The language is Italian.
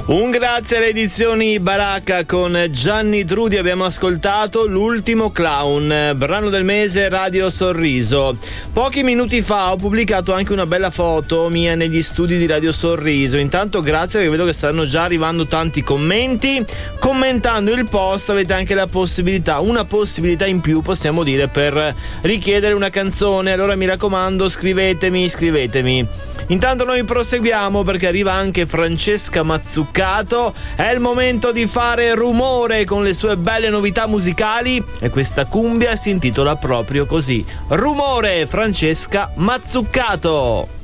Un grazie alle edizioni Baracca. Con Gianni Trudi abbiamo ascoltato L'ultimo clown, brano del mese Radio Sorriso. Pochi minuti fa ho pubblicato anche una bella foto mia negli studi di Radio Sorriso. Intanto grazie, perché vedo che stanno già arrivando tanti commenti. Commentando il post avete anche la possibilità, una possibilità in più possiamo dire, per richiedere una canzone. Allora mi raccomando, scrivetemi. Intanto noi proseguiamo, perché arriva anche Francesca Mazzuccato. È il momento di fare rumore con le sue belle novità musicali, e questa cumbia si intitola proprio così: Rumore, Francesca Mazzuccato.